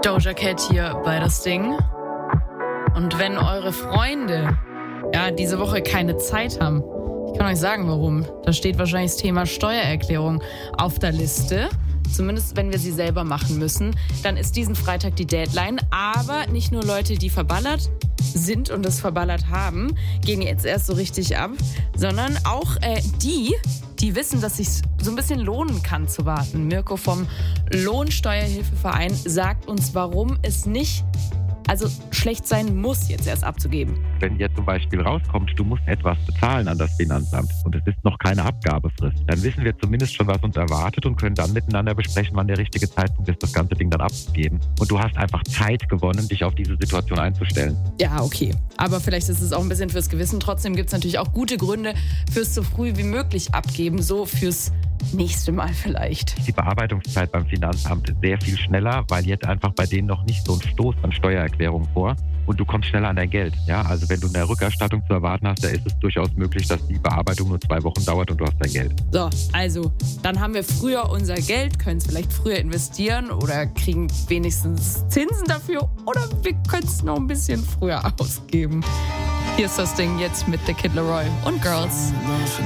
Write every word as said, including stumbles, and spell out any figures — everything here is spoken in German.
Doja Cat hier bei Das Ding. Und wenn eure Freunde ja diese Woche keine Zeit haben, ich kann euch sagen, warum. Da steht wahrscheinlich das Thema Steuererklärung auf der Liste. Zumindest wenn wir sie selber machen müssen. Dann ist diesen Freitag die Deadline. Aber nicht nur Leute, die verballert sind und das verballert haben, gehen jetzt erst so richtig ab, sondern auch äh, die, die wissen, dass es sich so ein bisschen lohnen kann zu warten. Mirko vom Lohnsteuerhilfeverein sagt uns, warum es nicht also schlecht sein muss, jetzt erst abzugeben. Wenn jetzt zum Beispiel rauskommt, du musst etwas bezahlen an das Finanzamt und es ist noch keine Abgabefrist, dann wissen wir zumindest schon, was uns erwartet und können dann miteinander besprechen, wann der richtige Zeitpunkt ist, das ganze Ding dann abzugeben. Und du hast einfach Zeit gewonnen, dich auf diese Situation einzustellen. Ja, okay. Aber vielleicht ist es auch ein bisschen fürs Gewissen. Trotzdem gibt es natürlich auch gute Gründe fürs so früh wie möglich abgeben, so fürs nächste Mal vielleicht. Die Bearbeitungszeit beim Finanzamt ist sehr viel schneller, weil jetzt einfach bei denen noch nicht so ein Stoß an Steuererklärung vor und du kommst schneller an dein Geld. Ja, also wenn du eine Rückerstattung zu erwarten hast, da ist es durchaus möglich, dass die Bearbeitung nur zwei Wochen dauert und du hast dein Geld. So, also dann haben wir früher unser Geld, können es vielleicht früher investieren oder kriegen wenigstens Zinsen dafür oder wir können es noch ein bisschen früher ausgeben. Hier ist Das Ding jetzt mit The Kid Laroi und Girls.